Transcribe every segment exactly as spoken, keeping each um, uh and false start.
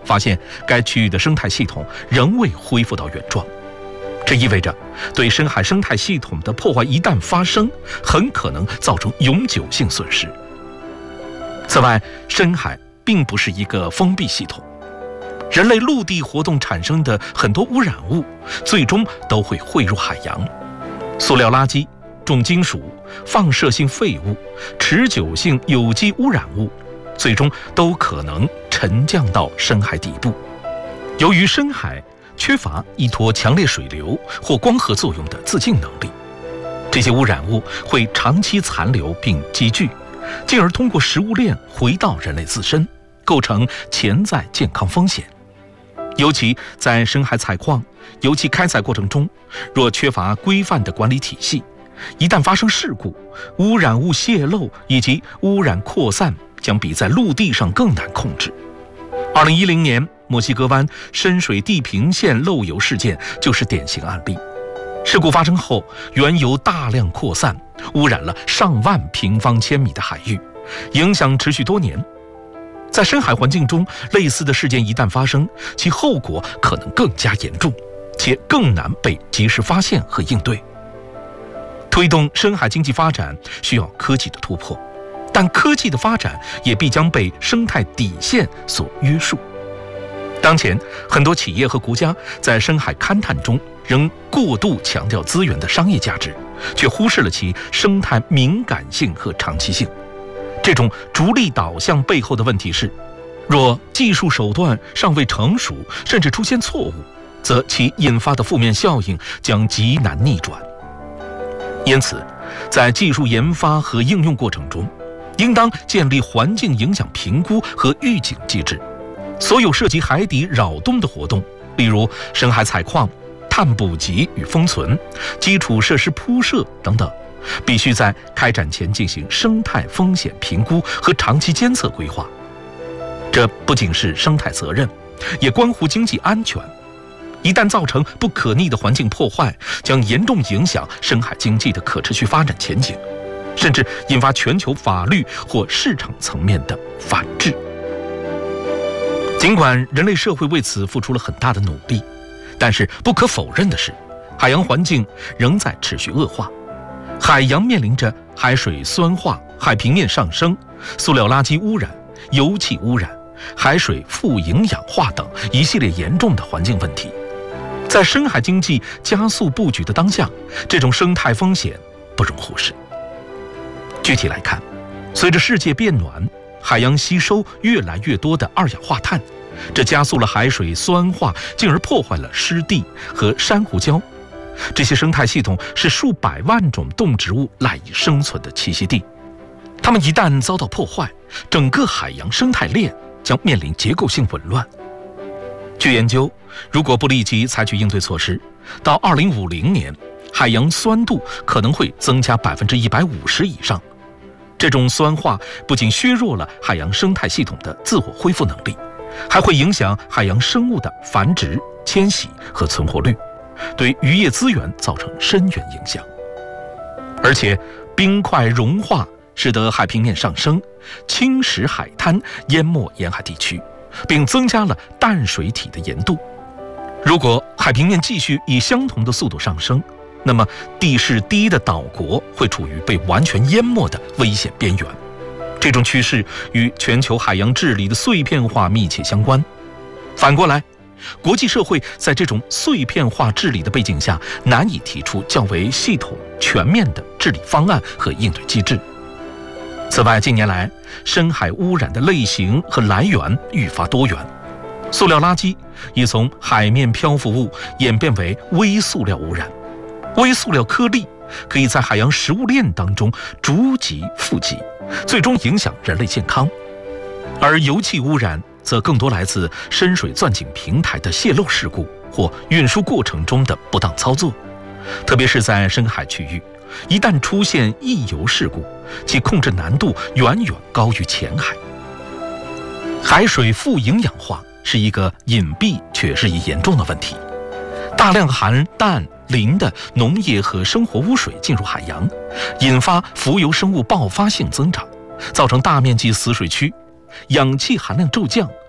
发现该区域的生态系统仍未恢复到原状。这意味着对深海生态系统的破坏一旦发生，很可能造成永久性损失。此外，深海并不是一个封闭系统，人类陆地活动产生的很多污染物最终都会汇入海洋。塑料垃圾、重金属、放射性废物、持久性有机污染物最终都可能沉降到深海底部。由于深海缺乏依托强烈水流或光合作用的自净能力，这些污染物会长期残留并积聚，进而通过食物链回到人类自身，构成潜在健康风险。尤其在深海采矿、油气开采过程中，若缺乏规范的管理体系，一旦发生事故，污染物泄漏以及污染扩散将比在陆地上更难控制。二零一零年墨西哥湾深水地平线漏油事件就是典型案例。事故发生后，原油大量扩散，污染了上万平方千米的海域，影响持续多年。在深海环境中，类似的事件一旦发生，其后果可能更加严重，且更难被及时发现和应对。推动深海经济发展需要科技的突破，但科技的发展也必将被生态底线所约束。当前，很多企业和国家在深海勘探中仍过度强调资源的商业价值，却忽视了其生态敏感性和长期性。这种逐利导向背后的问题是，若技术手段尚未成熟，甚至出现错误，则其引发的负面效应将极难逆转。因此，在技术研发和应用过程中，应当建立环境影响评估和预警机制。所有涉及海底扰动的活动，例如深海采矿、碳捕集与封存、基础设施铺设等等，必须在开展前进行生态风险评估和长期监测规划。这不仅是生态责任，也关乎经济安全。一旦造成不可逆的环境破坏，将严重影响深海经济的可持续发展前景，甚至引发全球法律或市场层面的反制。尽管人类社会为此付出了很大的努力，但是不可否认的是，海洋环境仍在持续恶化。海洋面临着海水酸化、海平面上升、塑料垃圾污染、油气污染、海水富营养化等一系列严重的环境问题。在深海经济加速布局的当下，这种生态风险不容忽视。具体来看，随着世界变暖，海洋吸收越来越多的二氧化碳，这加速了海水酸化，进而破坏了湿地和珊瑚礁。这些生态系统是数百万种动植物赖以生存的栖息地，它们一旦遭到破坏，整个海洋生态链将面临结构性紊乱。据研究，如果不立即采取应对措施，到二零五零年，海洋酸度可能会增加百分之一百五十以上。这种酸化不仅削弱了海洋生态系统的自我恢复能力，还会影响海洋生物的繁殖、迁徙和存活率，对渔业资源造成深远影响。而且，冰块融化使得海平面上升，侵蚀海滩，淹没沿海地区，并增加了淡水体的盐度。如果海平面继续以相同的速度上升，那么地势低的岛国会处于被完全淹没的危险边缘。这种趋势与全球海洋治理的碎片化密切相关。反过来，国际社会在这种碎片化治理的背景下，难以提出较为系统、全面的治理方案和应对机制。此外，近年来深海污染的类型和来源愈发多元，塑料垃圾已从海面漂浮物演变为微塑料污染。微塑料颗粒可以在海洋食物链当中逐级富集，最终影响人类健康。而油气污染则更多来自深水钻井平台的泄漏事故或运输过程中的不当操作，特别是在深海区域，一旦出现溢油事故，其控制难度远远高于浅海。海水富营养化是一个隐蔽却日益严重的问题，大量含氮、磷的农业和生活污水进入海洋，引发浮游生物爆发性增长，造成大面积死水区，氧气含量骤降，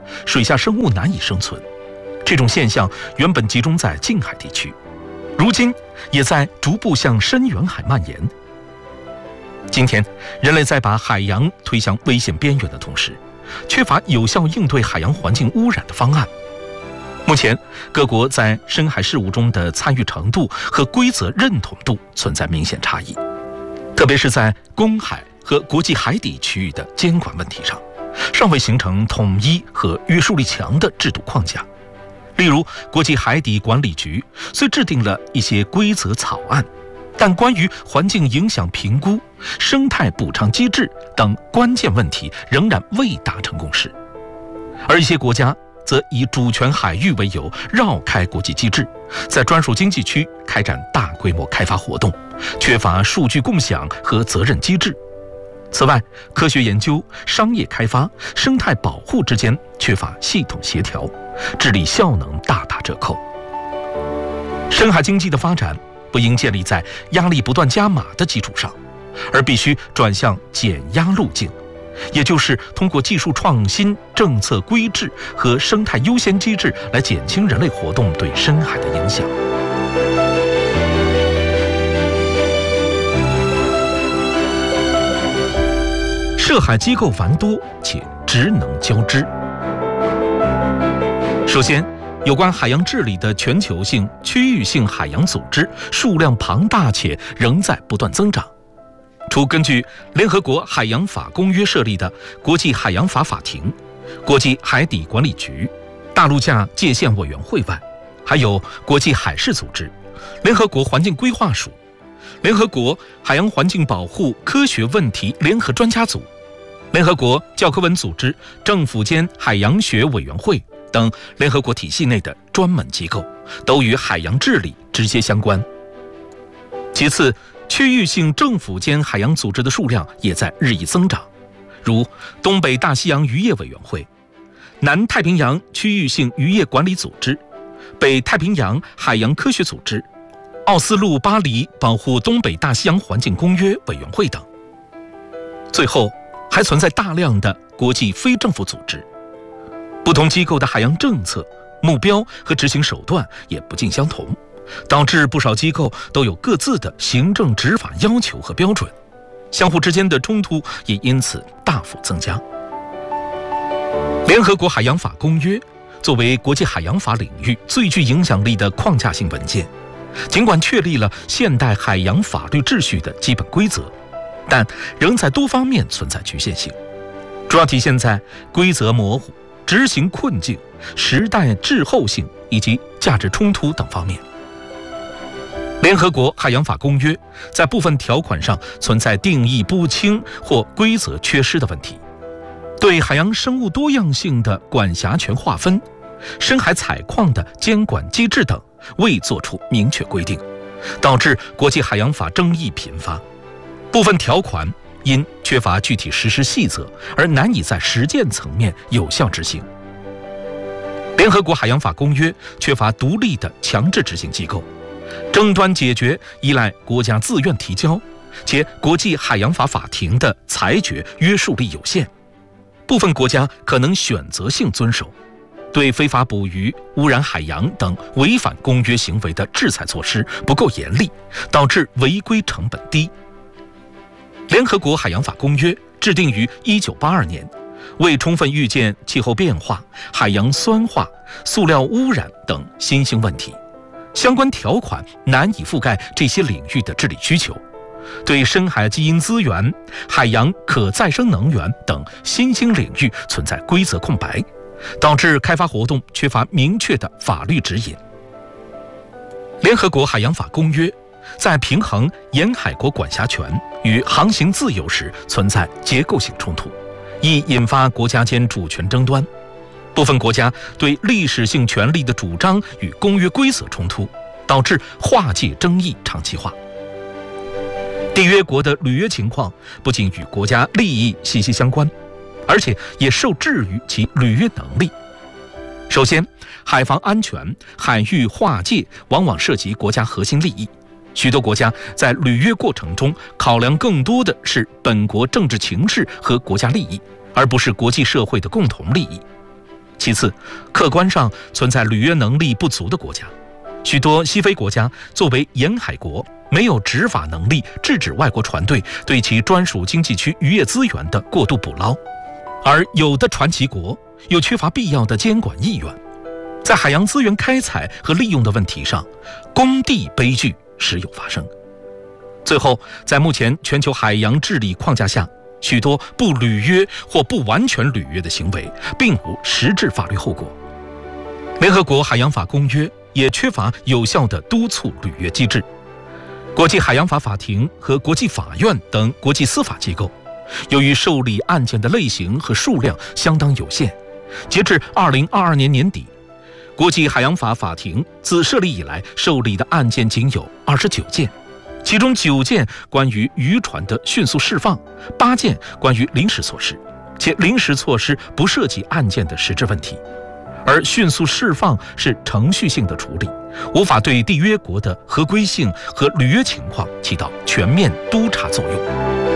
水下生物难以生存。这种现象原本集中在近海地区，如今也在逐步向深远海蔓延。今天，人类在把海洋推向危险边缘的同时，缺乏有效应对海洋环境污染的方案。目前，各国在深海事务中的参与程度和规则认同度存在明显差异，特别是在公海和国际海底区域的监管问题上，尚未形成统一和约束力强的制度框架。例如，国际海底管理局虽制定了一些规则草案，但关于环境影响评估、生态补偿机制等关键问题仍然未达成共识。而一些国家则以主权海域为由，绕开国际机制，在专属经济区开展大规模开发活动，缺乏数据共享和责任机制。此外，科学研究、商业开发、生态保护之间缺乏系统协调，治理效能大打折扣。深海经济的发展不应建立在压力不断加码的基础上，而必须转向减压路径，也就是通过技术创新、政策规制和生态优先机制来减轻人类活动对深海的影响。涉海机构繁多且职能交织。首先，有关海洋治理的全球性、区域性海洋组织数量庞大且仍在不断增长。除根据联合国海洋法公约设立的国际海洋法法庭、国际海底管理局、大陆架界限委员会外，还有国际海事组织、联合国环境规划署、联合国海洋环境保护科学问题联合专家组、联合国教科文组织政府间海洋学委员会等联合国体系内的专门机构，都与海洋治理直接相关。其次，区域性政府间海洋组织的数量也在日益增长，如东北大西洋渔业委员会、南太平洋区域性渔业管理组织、北太平洋海洋科学组织、奥斯陆巴黎保护东北大西洋环境公约委员会等。最后，还存在大量的国际非政府组织，不同机构的海洋政策、目标和执行手段也不尽相同，导致不少机构都有各自的行政执法要求和标准，相互之间的冲突也因此大幅增加。联合国海洋法公约作为国际海洋法领域最具影响力的框架性文件，尽管确立了现代海洋法律秩序的基本规则，但仍在多方面存在局限性，主要体现在规则模糊、执行困境、时代滞后性以及价值冲突等方面。联合国海洋法公约在部分条款上存在定义不清或规则缺失的问题，对海洋生物多样性的管辖权划分、深海采矿的监管机制等未作出明确规定，导致国际海洋法争议频发。部分条款因缺乏具体实施细则而难以在实践层面有效执行。联合国海洋法公约缺乏独立的强制执行机构，争端解决依赖国家自愿提交，且国际海洋法法庭的裁决约束力有限，部分国家可能选择性遵守，对非法捕鱼、污染海洋等违反公约行为的制裁措施不够严厉，导致违规成本低。联合国海洋法公约制定于一九八二年，为充分预见气候变化、海洋酸化、塑料污染等新兴问题，相关条款难以覆盖这些领域的治理需求，对深海基因资源、海洋可再生能源等新兴领域存在规则空白，导致开发活动缺乏明确的法律指引。联合国海洋法公约在平衡沿海国管辖权与航行自由时存在结构性冲突，易引发国家间主权争端。部分国家对历史性权利的主张与公约规则冲突，导致划界争议长期化。缔约国的履约情况不仅与国家利益息息相关，而且也受制于其履约能力。首先，海防安全、海域划界往往涉及国家核心利益，许多国家在履约过程中考量更多的是本国政治情势和国家利益，而不是国际社会的共同利益。 其次，客观上存在履约能力不足的国家，许多西非国家作为沿海国，没有执法能力制止外国船队对其专属经济区渔业资源的过度捕捞，而有的传奇国又缺乏必要的监管意愿，在海洋资源开采和利用的问题上，公地悲剧时有发生。最后，在目前全球海洋治理框架下，许多不履约或不完全履约的行为并无实质法律后果。联合国海洋法公约也缺乏有效的督促履约机制。国际海洋法法庭和国际法院等国际司法机构，由于受理案件的类型和数量相当有限，截至二零二二年年底，国际海洋法法庭自设立以来受理的案件仅有二十九件，其中九件关于渔船的迅速释放，八件关于临时措施，且临时措施不涉及案件的实质问题，而迅速释放是程序性的处理，无法对缔约国的合规性和履约情况起到全面督察作用。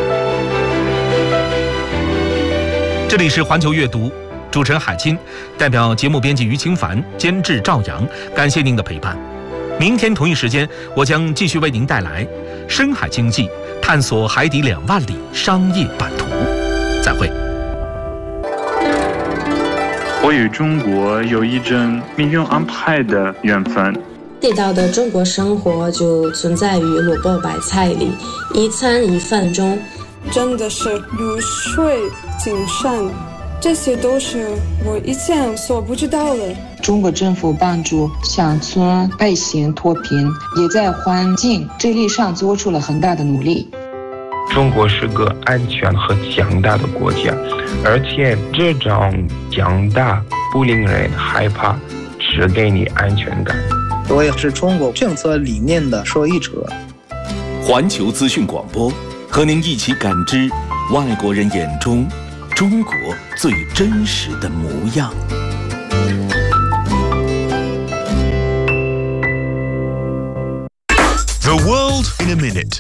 这里是环球阅读，主持人海清，代表节目编辑于清凡，监制赵阳，感谢您的陪伴。明天同一时间，我将继续为您带来深海经济，探索海底两万里商业版图。再会。 我与中国有一种命运安排的缘分。 地道的中国生活就存在于萝卜白菜里，一餐一饭中。 真的是如水精深，这些都是我以前所不知道的。 中国政府帮助乡村百姓脱贫，也在环境治理上做出了很大的努力。 中国是个安全和强大的国家，而且这种强大不令人害怕，只给你安全感。 我也是中国政策理念的受益者。 环球资讯广播，和您一起感知外国人眼中中国最真实的模样。 The world in a minute。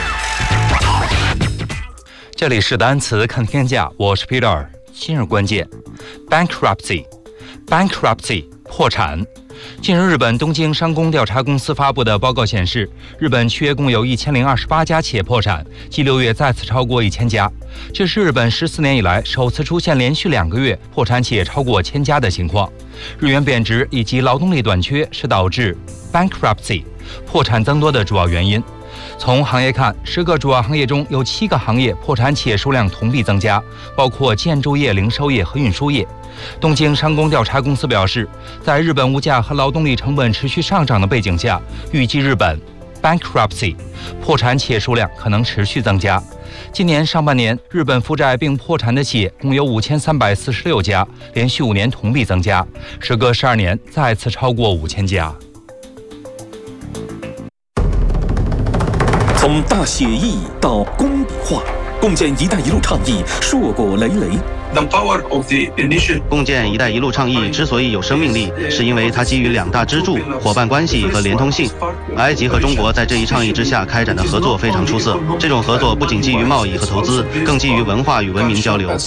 这里是单词看天价，我是 Peter。今日关键 ：bankruptcy，bankruptcy bankruptcy, 破产。近日，日本东京商工调查公司发布的报告显示，日本七月共有一千零二十八家企业破产，继六月再次超过一千家。这是日本十四年以来首次出现连续两个月破产企业超过千家的情况。日元贬值以及劳动力短缺是导致 bankruptcy 破产增多的主要原因。从行业看，十个主要行业中有七个行业破产企业数量同比增加，包括建筑业、零售业和运输业。东京商工调查公司表示，在日本物价和劳动力成本持续上涨的背景下，预计日本 bankruptcy 破产企业数量可能持续增加。今年上半年，日本负债并破产的企业共有五千三百四十六家，连续五年同比增加，时隔十二年再次超过五千家。 从大写意到工笔画，共建“一带一路”倡议硕果累累。 共建“一带一路”倡议之所以有生命力，是因为它基于两大支柱：伙伴关系和连通性。埃及和中国在这一倡议之下开展的合作非常出色。这种合作不仅基于贸易和投资，更基于文化与文明交流。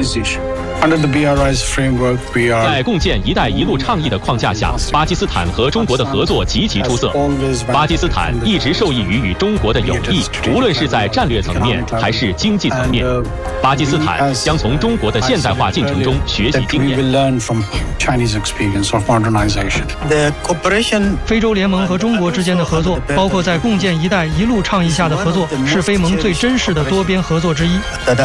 在共建“一带一路”倡议的框架下，巴基斯坦和中国的合作极其出色。巴基斯坦一直受益于与中国的友谊，无论是在战略层面还是经济层面。巴基斯坦将从中国的现代化进程中学习经验。 非洲联盟和中国之间的合作，包括在共建“一带一路”倡议下的合作，是非盟最真实的多边合作之一。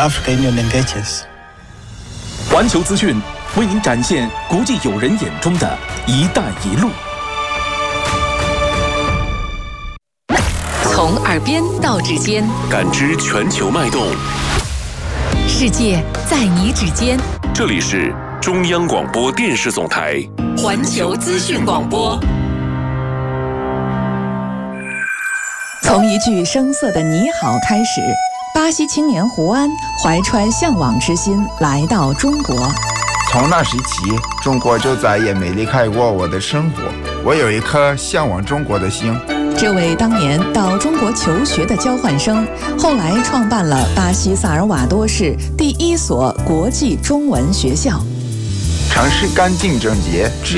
环球资讯为您展现国际友人眼中的一带一路。 从耳边到指尖， 感知全球脉动。 世界在你指尖。 这里是中央广播电视总台环球资讯广播。 从一句生涩的你好开始，巴西青年胡安怀揣向往之心来到中国。 从那时起，中国就再也没离开过我的生活。我有一颗向往中国的心。 这位当年到中国求学的交换生，后来创办了巴西萨尔瓦多市第一所国际中文学校。 城市干净整洁，治